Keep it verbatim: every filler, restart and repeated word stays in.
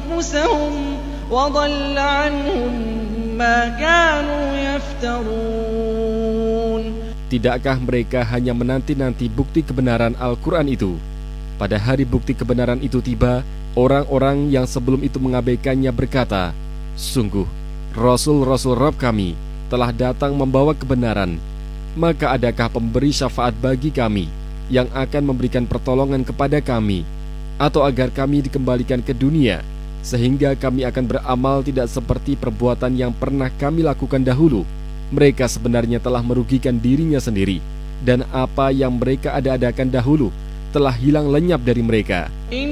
أنفسهم وضل عنهم ما كانوا يفترون. Tidakkah mereka hanya menanti-nanti bukti kebenaran Al-Quran itu? Pada hari bukti kebenaran itu tiba, orang-orang yang sebelum itu mengabaikannya berkata, sungguh, Rasul-Rasul Rabb kami telah datang membawa kebenaran. Maka adakah pemberi syafaat bagi kami yang akan memberikan pertolongan kepada kami, atau agar kami dikembalikan ke dunia, sehingga kami akan beramal tidak seperti perbuatan yang pernah kami lakukan dahulu? Mereka sebenarnya telah merugikan dirinya sendiri, dan apa yang mereka ada-adakan dahulu telah hilang lenyap dari mereka.